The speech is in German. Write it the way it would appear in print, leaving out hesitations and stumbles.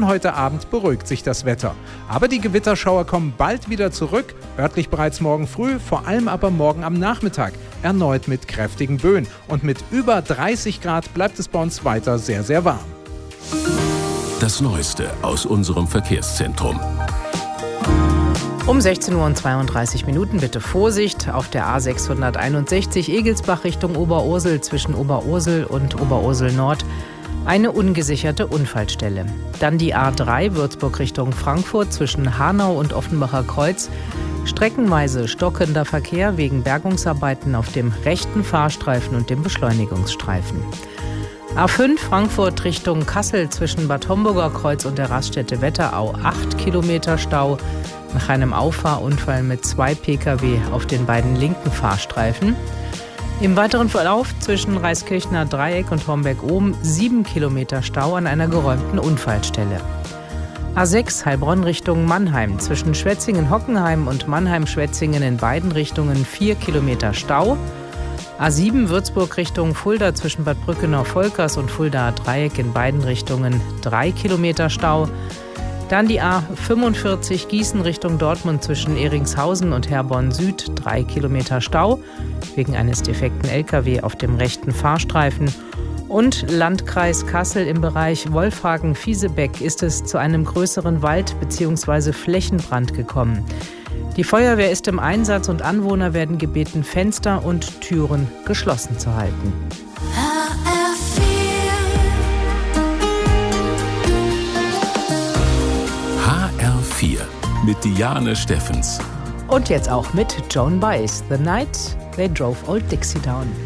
allem heute Abend beruhigt sich das Wetter. Aber die Gewitterschauer kommen bald wieder zurück, örtlich bereits morgen früh, vor allem aber morgen am Nachmittag. Erneut mit kräftigen Böen. Und mit über 30 Grad bleibt es bei uns weiter sehr, sehr warm. Das Neueste aus unserem Verkehrszentrum. Um 16:32 Uhr bitte Vorsicht auf der A661 Egelsbach Richtung Oberursel zwischen Oberursel und Oberursel Nord. Eine ungesicherte Unfallstelle. Dann die A3 Würzburg Richtung Frankfurt zwischen Hanau und Offenbacher Kreuz. Streckenweise stockender Verkehr wegen Bergungsarbeiten auf dem rechten Fahrstreifen und dem Beschleunigungsstreifen. A5 Frankfurt Richtung Kassel zwischen Bad Homburger Kreuz und der Raststätte Wetterau 8 Kilometer Stau nach einem Auffahrunfall mit 2 Pkw auf den beiden linken Fahrstreifen. Im weiteren Verlauf zwischen Reiskirchner Dreieck und Homberg-Ohm 7 Kilometer Stau an einer geräumten Unfallstelle. A6 Heilbronn Richtung Mannheim zwischen Schwetzingen-Hockenheim und Mannheim-Schwetzingen in beiden Richtungen 4 Kilometer Stau. A7 Würzburg Richtung Fulda zwischen Bad Brückenau-Volkers und Fuldaer Dreieck in beiden Richtungen 3 Kilometer Stau. Dann die A45 Gießen Richtung Dortmund zwischen Eringshausen und Herborn Süd 3 Kilometer Stau wegen eines defekten LKW auf dem rechten Fahrstreifen. Und Landkreis Kassel im Bereich Wolfhagen-Fiesebeck ist es zu einem größeren Wald- bzw. Flächenbrand gekommen. Die Feuerwehr ist im Einsatz und Anwohner werden gebeten, Fenster und Türen geschlossen zu halten. HR4 mit Diane Steffens. Und jetzt auch mit Joan Baez, The Night They Drove Old Dixie Down.